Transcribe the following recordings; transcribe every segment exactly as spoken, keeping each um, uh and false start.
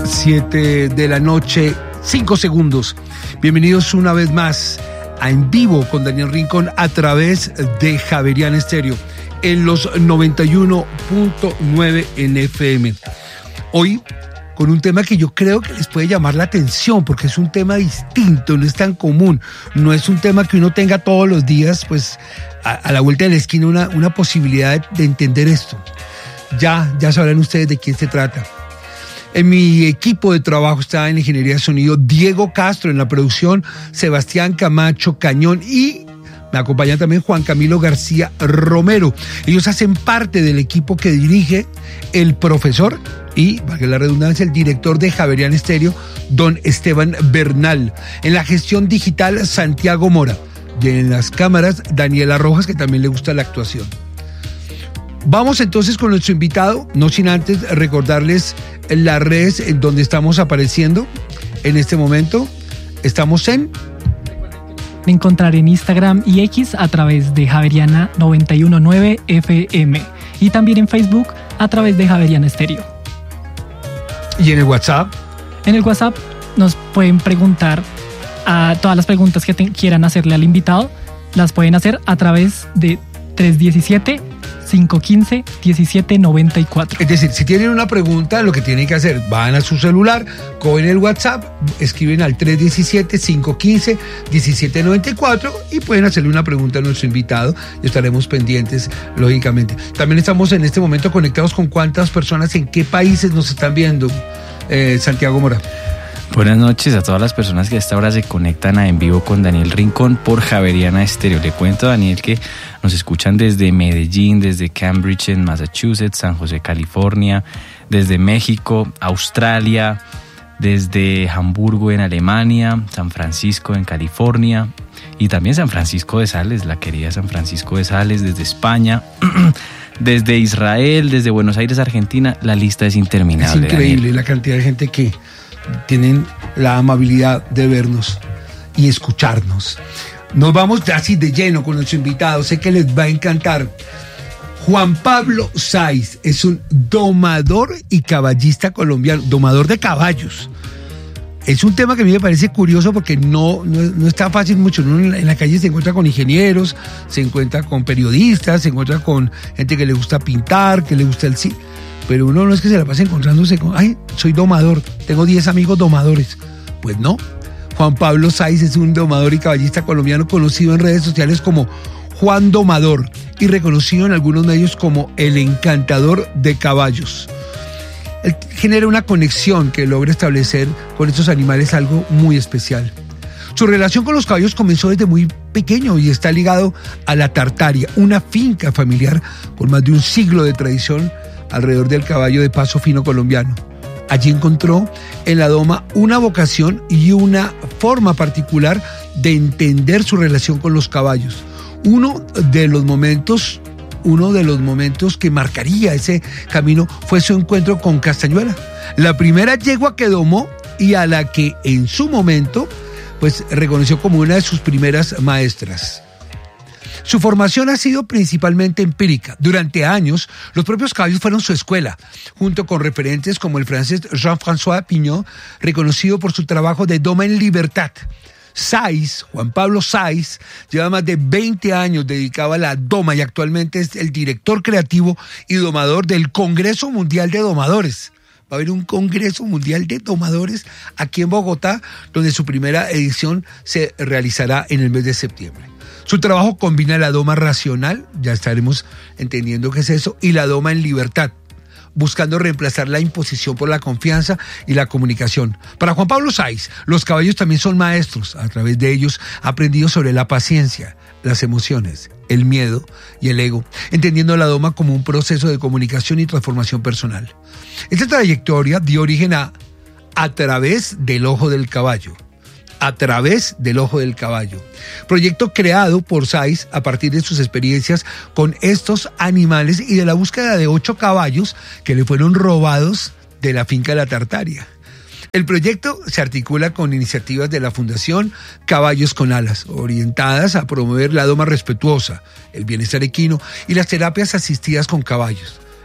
siete de la noche, cinco segundos. Bienvenidos una vez más a En Vivo con Daniel Rincón a través de Javeriana Estéreo en los noventa y uno punto nueve en F M. Hoy con un tema que yo creo que les puede llamar la atención porque es un tema distinto, no es tan común, no es un tema que uno tenga todos los días, pues a, a la vuelta de la esquina una, una posibilidad de, de entender esto. Ya, ya sabrán ustedes de quién se trata. En mi equipo de trabajo está en Ingeniería de Sonido Diego Castro, en la producción Sebastián Camacho Cañón y me acompaña también Juan Camilo García Romero. Ellos hacen parte del equipo que dirige el profesor y, valga la redundancia, el director de Javeriana Estéreo, don Esteban Bernal. En la gestión digital, Santiago Mora. Y en las cámaras, Daniela Rojas, que también le gusta la actuación. Vamos entonces con nuestro invitado, no sin antes recordarles las redes en donde estamos apareciendo en este momento. Estamos en... Me encontraré en Instagram y X a través de Javeriana noventa y uno punto nueve F M y también en Facebook a través de Javeriana Estéreo. ¿Y en el WhatsApp? En el WhatsApp nos pueden preguntar a todas las preguntas que te, quieran hacerle al invitado, las pueden hacer a través de tres uno siete, cinco uno cinco, uno siete nueve cuatro. Es decir, si tienen una pregunta, lo que tienen que hacer, van a su celular, cogen el WhatsApp, escriben al tres uno siete, cinco uno cinco, uno siete nueve cuatro y pueden hacerle una pregunta a nuestro invitado y estaremos pendientes, lógicamente. También estamos en este momento conectados con cuántas personas, en qué países nos están viendo, eh, Santiago Mora. Buenas noches a todas las personas que a esta hora se conectan a En Vivo con Daniel Rincón por Javeriana Estéreo. Le cuento, Daniel, que nos escuchan desde Medellín, desde Cambridge en Massachusetts, San José, California, desde México, Australia, desde Hamburgo en Alemania, San Francisco en California y también San Francisco de Sales, la querida San Francisco de Sales, desde España, desde Israel, desde Buenos Aires, Argentina. La lista es interminable. Es increíble, Daniel, la cantidad de gente que tienen la amabilidad de vernos y escucharnos. Nos vamos así de lleno con nuestro invitado, sé que les va a encantar. Juan Pablo Sáiz es un domador y caballista colombiano, domador de caballos. Es un tema que a mí me parece curioso porque no, no, no está fácil mucho. Uno en la, en la calle se encuentra con ingenieros, se encuentra con periodistas, se encuentra con gente que le gusta pintar, que le gusta el cine. Pero uno no es que se la pase encontrándose con, ay, soy domador, tengo diez amigos domadores. Pues no. Juan Pablo Sáiz es un domador y caballista colombiano conocido en redes sociales como Juan Domador y reconocido en algunos medios como el encantador de caballos. Él genera una conexión que logra establecer con estos animales algo muy especial. Su relación con los caballos comenzó desde muy pequeño y está ligado a la Tartaria, una finca familiar con más de un siglo de tradición alrededor del caballo de paso fino colombiano. Allí encontró en la doma una vocación y una forma particular de entender su relación con los caballos. Uno de los momentos, uno de los momentos que marcaría ese camino fue su encuentro con Castañuela, la primera yegua que domó y a la que en su momento pues reconoció como una de sus primeras maestras. Su formación ha sido principalmente empírica. Durante años, los propios caballos fueron su escuela, junto con referentes como el francés Jean-François Pignot, reconocido por su trabajo de doma en libertad. Sáiz, Juan Pablo Sáiz, lleva más de veinte años dedicado a la doma y actualmente es el director creativo y domador del Congreso Mundial de Domadores. Va a haber un Congreso Mundial de Domadores aquí en Bogotá, donde su primera edición se realizará en el mes de septiembre. Su trabajo combina la doma racional, ya estaremos entendiendo qué es eso, y la doma en libertad, buscando reemplazar la imposición por la confianza y la comunicación. Para Juan Pablo Sáiz, los caballos también son maestros. A través de ellos ha aprendido sobre la paciencia, las emociones, el miedo y el ego, entendiendo la doma como un proceso de comunicación y transformación personal. Esta trayectoria dio origen a A través del ojo del caballo. A través del ojo del caballo. Proyecto creado por Sáiz a partir de sus experiencias con estos animales y de la búsqueda de ocho caballos que le fueron robados de la finca de la Tartaria. El proyecto se articula con iniciativas de la Fundación Caballos con Alas, orientadas a promover la doma respetuosa, el bienestar equino y las terapias asistidas con caballos.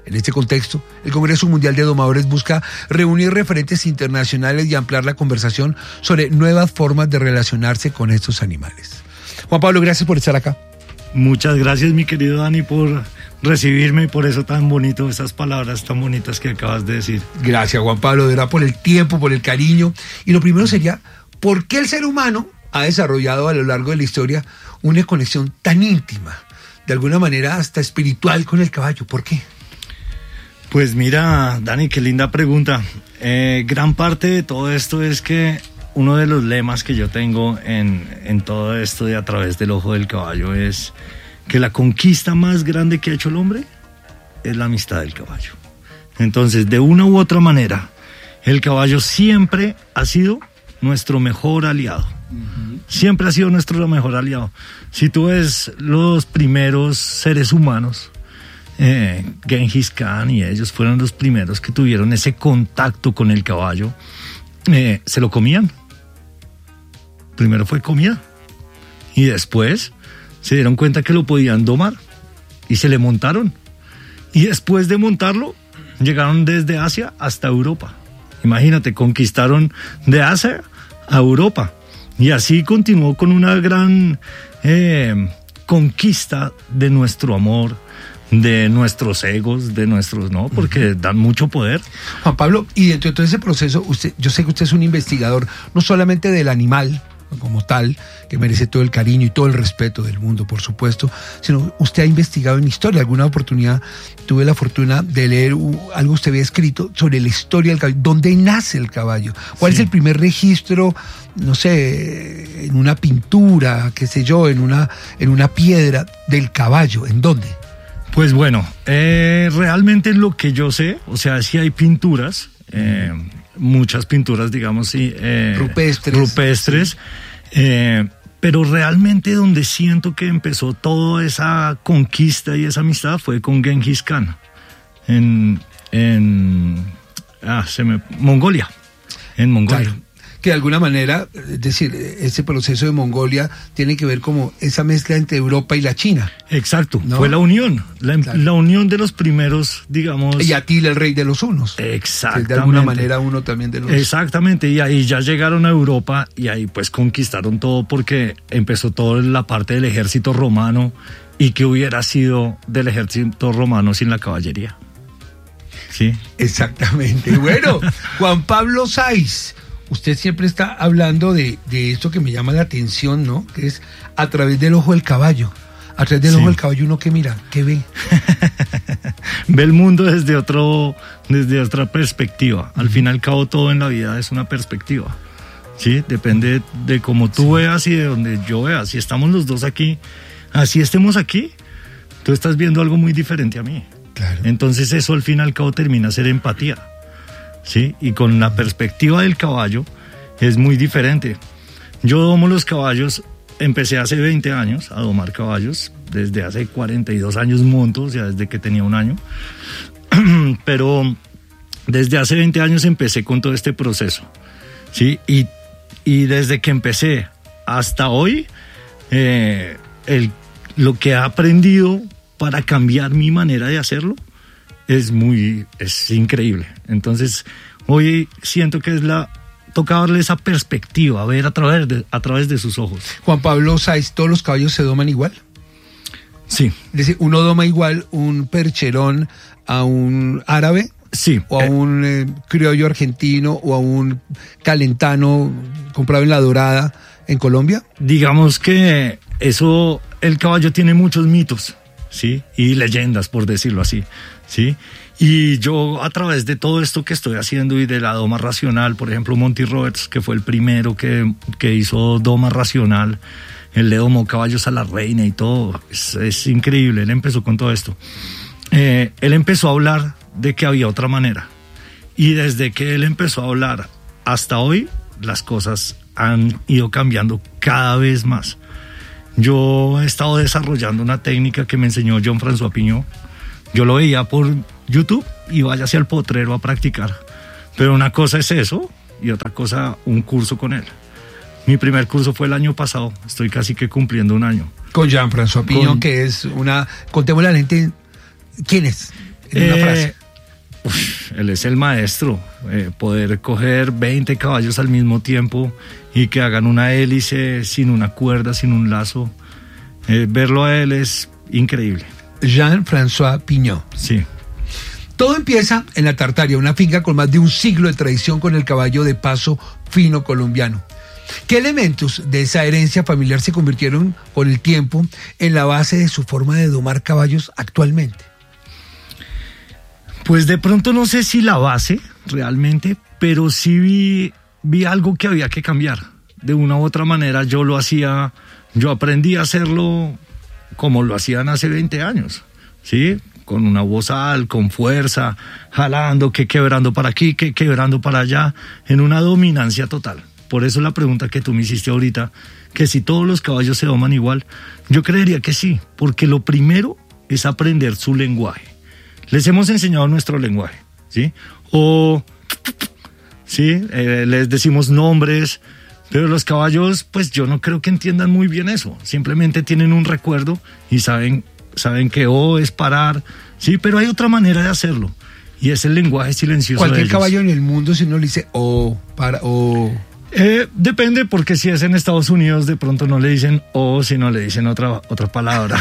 En este contexto, el Congreso Mundial de Domadores busca reunir referentes internacionales y ampliar la conversación sobre nuevas formas de relacionarse con estos animales. Juan Pablo, gracias por estar acá. Muchas gracias, mi querido Dani, por recibirme y por eso tan bonito, esas palabras tan bonitas que acabas de decir. Gracias, Juan Pablo, de verdad, por el tiempo, por el cariño. Y lo primero sería, ¿por qué el ser humano ha desarrollado a lo largo de la historia una conexión tan íntima, de alguna manera hasta espiritual, con el caballo? ¿Por qué? Pues mira, Dani, qué linda pregunta. Eh, gran parte de todo esto es que uno de los lemas que yo tengo en, en todo esto de A través del ojo del caballo es que la conquista más grande que ha hecho el hombre es la amistad del caballo. Entonces, de una u otra manera, el caballo siempre ha sido nuestro mejor aliado. Uh-huh. Siempre ha sido nuestro mejor aliado. Si tú ves los primeros seres humanos, eh, Genghis Khan y ellos fueron los primeros que tuvieron ese contacto con el caballo, eh, se lo comían. Primero fue comida y después se dieron cuenta que lo podían domar y se le montaron. Y después de montarlo, llegaron desde Asia hasta Europa. Imagínate, conquistaron de Asia a Europa. Y así continuó con una gran eh, conquista de nuestro amor, de nuestros egos, de nuestros, ¿no? Porque dan mucho poder. Juan Pablo, y dentro de todo ese proceso, usted, yo sé que usted es un investigador, no solamente del animal como tal, que merece todo el cariño y todo el respeto del mundo, por supuesto, sino usted ha investigado en historia. Alguna oportunidad tuve la fortuna de leer uh, algo que usted había escrito sobre la historia del caballo. ¿Dónde nace el caballo? ¿Cuál sí. es el primer registro, no sé, en una pintura, qué sé yo, en una, en una piedra del caballo? ¿En dónde? Pues bueno, eh, realmente lo que yo sé, o sea, sí hay pinturas, eh, muchas pinturas, digamos, sí, eh, rupestres, rupestres eh, pero realmente donde siento que empezó toda esa conquista y esa amistad fue con Genghis Khan en, en ah, se me, Mongolia, en Mongolia. Claro. Que de alguna manera, es decir, ese proceso de Mongolia tiene que ver como esa mezcla entre Europa y la China. Exacto, ¿no? Fue la unión, la, claro. la unión de los primeros, digamos... Y Atila, el rey de los hunos. Exactamente. De alguna manera uno también de los... Exactamente, y ahí ya llegaron a Europa y ahí pues conquistaron todo porque empezó toda la parte del ejército romano y que hubiera sido del ejército romano sin la caballería. Sí. Exactamente. Bueno, Juan Pablo Sáiz, usted siempre está hablando de, de esto que me llama la atención, ¿no? Que es a través del ojo del caballo. A través del sí. ojo del caballo, ¿uno qué mira? ¿Qué ve? Ve el mundo desde otro, desde otra perspectiva. Al uh-huh. fin y al cabo, todo en la vida es una perspectiva. ¿Sí? Depende de, de cómo tú sí. veas y de donde yo vea. Si estamos los dos aquí, así estemos aquí, tú estás viendo algo muy diferente a mí. Claro. Entonces eso al fin y al cabo termina ser empatía. ¿Sí? Y con la perspectiva del caballo es muy diferente. Yo domo los caballos, empecé hace veinte años a domar caballos, desde hace cuarenta y dos años monto, o sea, desde que tenía un año, pero desde hace veinte años empecé con todo este proceso, ¿sí? Y, y desde que empecé hasta hoy, eh, el, lo que he aprendido para cambiar mi manera de hacerlo es muy, es increíble. Entonces, hoy siento que es la, toca darle esa perspectiva, ver a través de, a través de sus ojos. Juan Pablo Sáiz, ¿todos los caballos se doman igual? Sí. Es decir, ¿uno doma igual un percherón a un árabe? Sí. ¿O a un eh, criollo argentino o a un calentano comprado en La Dorada en Colombia? Digamos que eso, el caballo tiene muchos mitos, ¿sí? Y leyendas, por decirlo así, ¿sí? Y yo a través de todo esto que estoy haciendo y de la doma racional, por ejemplo, Monty Roberts, que fue el primero que, que hizo doma racional, él le domó caballos a la reina y todo, es, es increíble, él empezó con todo esto. Eh, él empezó a hablar de que había otra manera, y desde que él empezó a hablar hasta hoy, las cosas han ido cambiando cada vez más. Yo he estado desarrollando una técnica que me enseñó Jean-François Pignot. Yo lo veía por YouTube y vaya hacia el potrero a practicar. Pero una cosa es eso y otra cosa un curso con él. Mi primer curso fue el año pasado, estoy casi que cumpliendo un año. Con Jean-François Pignot, con... que es una... Contémosle a la gente, ¿quién es? en una Eh, frase. uf, él es el maestro. Eh, poder coger veinte caballos al mismo tiempo y que hagan una hélice sin una cuerda, sin un lazo. Eh, verlo a él es increíble. Jean-François Pignot. Sí. Todo empieza en la Tartaria, una finca con más de un siglo de tradición con el caballo de paso fino colombiano. ¿Qué elementos de esa herencia familiar se convirtieron con el tiempo en la base de su forma de domar caballos actualmente? Pues de pronto no sé si la base realmente, pero sí vi, vi algo que había que cambiar. De una u otra manera yo lo hacía, yo aprendí a hacerlo como lo hacían hace veinte años, ¿sí? Con una bozal, con fuerza, jalando, que quebrando para aquí, que quebrando para allá, en una dominancia total. Por eso la pregunta que tú me hiciste ahorita, que si todos los caballos se doman igual, yo creería que sí, porque lo primero es aprender su lenguaje. Les hemos enseñado nuestro lenguaje, ¿sí? O, ¿sí? Eh, les decimos nombres, pero los caballos, pues yo no creo que entiendan muy bien eso. Simplemente tienen un recuerdo y saben, saben que O es parar, ¿sí? Pero hay otra manera de hacerlo, y es el lenguaje silencioso de Cualquier ellos. caballo en el mundo, si uno le dice o para o Eh, depende, porque si es en Estados Unidos, de pronto no le dicen O, sino le dicen otra, otra palabra.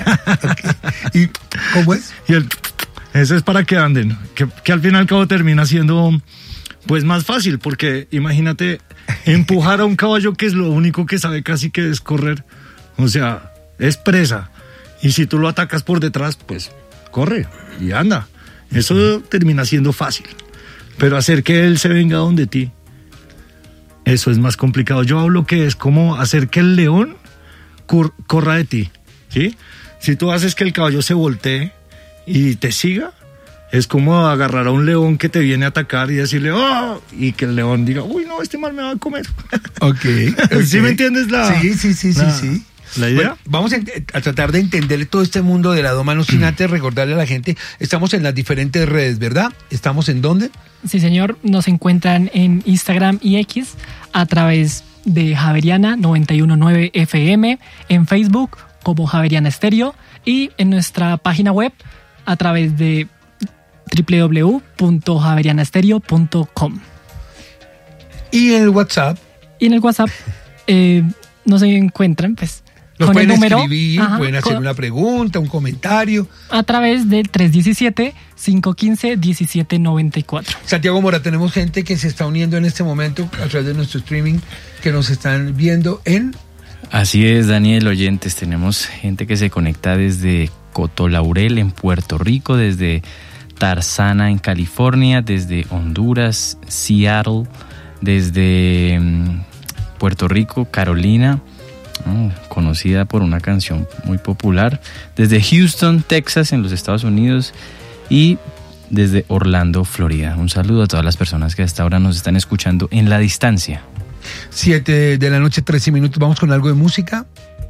¿Y cómo es? Y el, eso es para que anden, que, que al fin y al cabo termina siendo pues más fácil, porque imagínate empujar a un caballo que es lo único que sabe casi que es correr, o sea, es presa, y si tú lo atacas por detrás, pues corre y anda. Eso termina siendo fácil, pero hacer que él se venga donde ti, eso es más complicado. Yo hablo que es como hacer que el león cor- corra de ti, ¿sí? Si tú haces que el caballo se voltee y te siga, es como agarrar a un león que te viene a atacar y decirle ¡oh! Y que el león diga, uy, no, este mal me va a comer. Ok. okay. ¿Sí me entiendes la Sí, sí, sí, la, sí, sí. ¿La idea? Bueno, vamos a, a tratar de entender todo este mundo de la doma, no sin antes recordarle a la gente, estamos en las diferentes redes, ¿verdad? ¿Estamos en dónde? Sí, señor. Nos encuentran en Instagram y X a través de Javeriana noventa y uno punto nueve F M, en Facebook como Javeriana Estéreo y en nuestra página web a través de doble u doble u doble u punto javeriana estéreo punto com. Y en el WhatsApp. Y en el WhatsApp eh, nos encuentran pues Nos con el pueden número escribir, ajá, pueden hacer con- una pregunta, un comentario. a través del tres uno siete, cinco uno cinco, uno siete nueve cuatro. Santiago Mora, tenemos gente que se está uniendo en este momento a través de nuestro streaming, que nos están viendo en... Así es, Daniel, oyentes, tenemos gente que se conecta desde Cotolaurel en Puerto Rico, desde Tarzana en California, desde Honduras, Seattle, desde mm, Puerto Rico, Carolina, oh, conocida por una canción muy popular, desde Houston, Texas, en los Estados Unidos, y desde Orlando, Florida. Un saludo a todas las personas que hasta ahora nos están escuchando en la distancia. siete de la noche, trece minutos. Vamos con algo de música.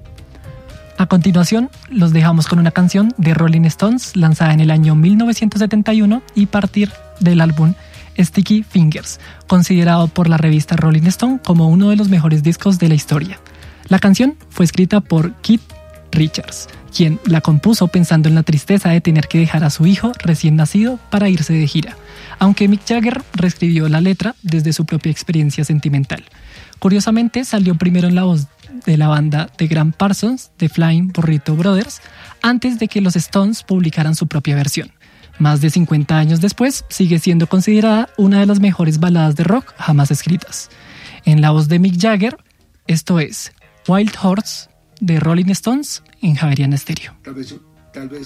A continuación, los dejamos con una canción de Rolling Stones lanzada en el año mil novecientos setenta y uno y partir del álbum Sticky Fingers, considerado por la revista Rolling Stone como uno de los mejores discos de la historia. La canción fue escrita por Keith Richards, quien la compuso pensando en la tristeza de tener que dejar a su hijo recién nacido para irse de gira, aunque Mick Jagger reescribió la letra desde su propia experiencia sentimental. Curiosamente, salió primero en la voz de la banda de Graham Parsons, The Flying Burrito Brothers, antes de que los Stones publicaran su propia versión. Más de cincuenta años después, sigue siendo considerada una de las mejores baladas de rock jamás escritas. En la voz de Mick Jagger, esto es Wild Horse de Rolling Stones en Javeriana Estéreo. Tal vez, tal vez.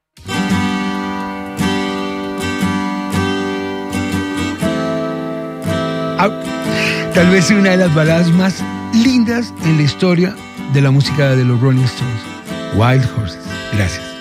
Ah, tal vez una de las baladas más lindas en la historia de la música de los Rolling Stones. Wild Horses. Gracias.